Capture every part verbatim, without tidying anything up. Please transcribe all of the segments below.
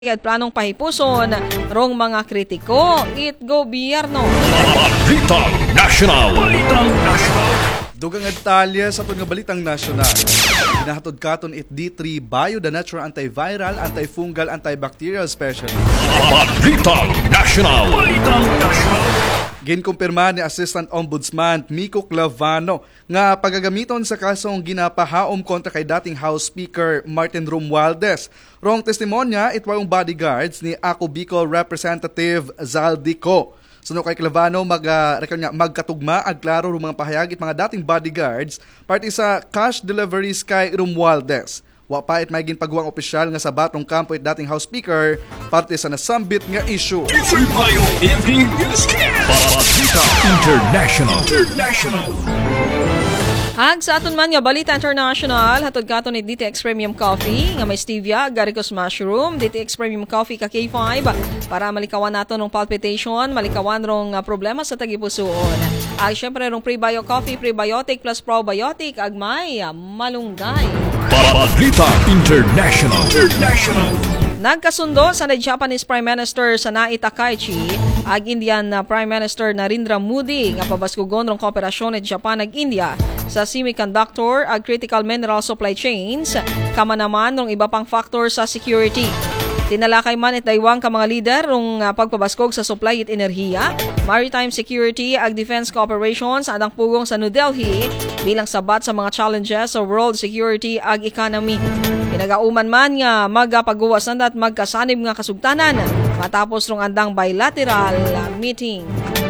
at planong pahipuson rong mga kritiko it gobyerno. Balitang National. Balitang National. Dugang adtalya sa itong Balitang National. Ginahatod katon it D three Bio the Natural Antiviral, Antifungal, Antibacterial Specialist. Balitang National. Balitang National. Ginkumpirma ni Assistant Ombudsman Miko Clavano nga pagagamiton sa kasong ginapahaom kontra kay dating House Speaker Martin Romualdez. Rong testimonya itwayong bodyguards ni Ako Bicol Representative Zaldico. Suno kay Clavano mag, uh, magkatugma ag klaro rum mga pahayag it mga dating bodyguards parte sa cash deliveries kay Romualdez. Wa pa it may ginpagawang opisyal nga sa batong kampo it dating House Speaker parte sa nasambit nga issue. International. International. Hag sa aton man nga Balita International, hatod katon ni D T X Premium Coffee nga may stevia, agaricus mushroom, D T X Premium Coffee ka K five para malikawan nato ng palpitation, malikawan rong uh, problema sa tagipusoon. Ay syempre rong prebio coffee, prebiotic plus probiotic ag may uh, malunggay. Balita International. International. Nagkasundo sa Japanese Prime Minister Sanae Takaichi ag Indian uh, Prime Minister Narendra Modi nga pabaskugon rong kooperasyon ni Japan ag India sa semiconductor ag critical mineral supply chains, kama naman rong iba pang factor sa security. Tinalakay man it daywang ka mga lider rong uh, pagpabaskog sa supply it enerhiya, maritime security ag defense cooperations adang pugong sa New Delhi bilang sabat sa mga challenges sa world security ag economy. Pinagauman man nga magapagawasan at magkasanib nga kasugtanan matapos rong andang bilateral uh, meeting.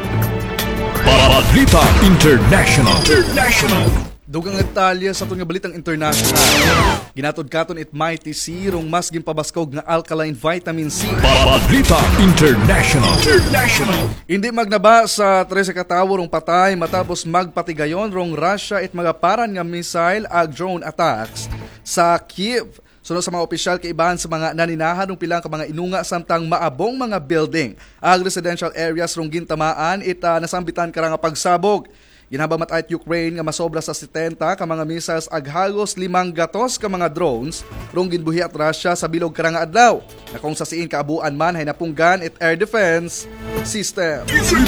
Balita International. International. Dugang adtalya sa itong Balitang International. Ginatod katon it mighty C rong mas gimpabaskog nga alkaline vitamin C. Balita International. International. Hindi magnaba sa trese katawo rong patay matapos magpatigayon rong Russia it magaparan nga missile ag drone attacks sa Kiev. Sunod sa mga opisyal kaibahan sa mga naninahan ng pilang ka mga inunga samtang maabong mga building ag residential areas rong gintamaan it uh, nasambitan karang pagsabog. Ginabamat at Ukraine nga masobra sa setenta ka mga missiles ag halos limang gatos ka mga drones rong ginbuhi at Russia sa bilog karang adlaw. Na kung sa siin kaabuan man hay napunggan it air defense system.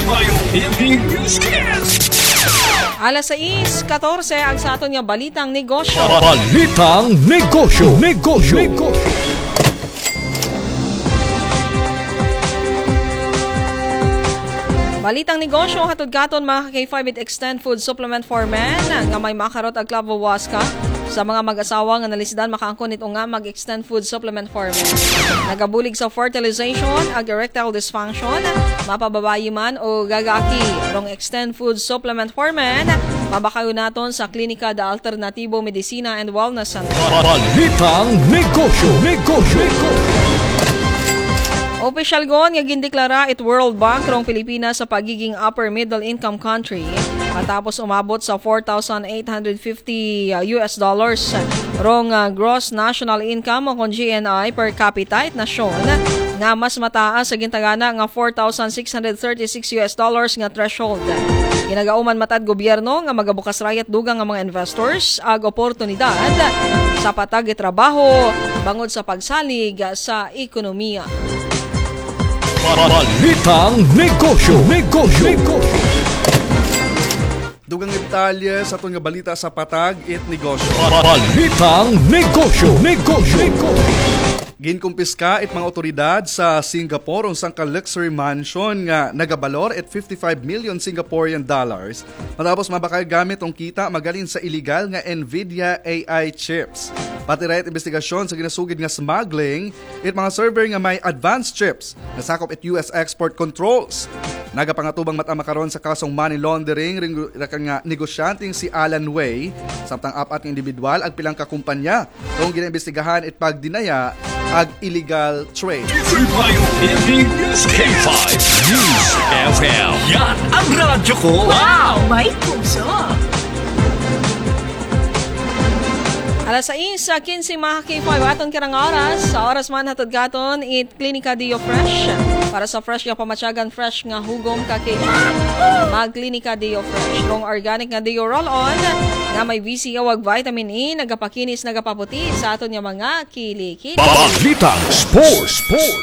Alas sais katorse ang sa aton nga Balitang Negosyo. Balitang Negosyo. Negosyo. Negosyo. Balitang Negosyo, hatod katon mga K five it Extend Food Supplement for Men nga may makarot ag clavowaska sa mga mag-asawa nga nalisdan makaangkon nito nga mag-Extend Food Supplement for Men. Nagabulig sa fertilization, ag erectile dysfunction, mapababayi man o gagaki. Rong Extend Food Supplement for Men, mabakayo naton sa Klinika de Alternativo Medicina and Wellness Center. Balitang Negosyo. Negosyo. Official gon nga gindeklara it World Bank rong Pilipinas sa pagiging upper middle income country matapos umabot sa four thousand eight hundred fifty U S dollars rong uh, gross national income o G N I per capita it nasyon nga mas mataas sa gintagana nga four thousand six hundred thirty-six U S dollars nga threshold. Ginagauman matad gobyerno nga magabukas rayat dugang nga mga investors ag oportunidad sa patag trabaho bangod sa pagsalig sa ekonomiya. Balitang Negosyo. Negosyo. Negosyo. Dugang adtalya sa itong balita sa patag it negosyo. Balitang Negosyo. Negosyo. Negosyo. Ginkumpiska it mga otoridad sa Singapore ang sangka luxury mansion nga nagabalor at fifty-five million Singaporean dollars matapos mabakay gamit ang kita magaling sa illegal nga Nvidia A I chips. Pati rin investigasyon sa ginasugid nga smuggling it mga server nga may advanced chips na sakop it U S export controls. Nagapangatubang mata makaron sa kasong money laundering ring nga negosyanteng si Alan Way samtang apat nga individual ag pilang ka kumpanya kung ginaimbestigahan it pagdinaya ag illegal trade. K five News F M. Yan ang radyo ko. Wow! May puso! Alas sais sa quince mga K five aton kirang oras. Sa oras man hatod gaton it Klinika Dio Fresh. Para sa fresh nga pamatyagan fresh nga hugom ka K five. Mag Klinika Dio Fresh. Strong organic nga Dio roll-on nga may B C A wag vitamin E nagapakinis nagapaputi sa aton nga mga kilikili. Balitang Sports. Sports.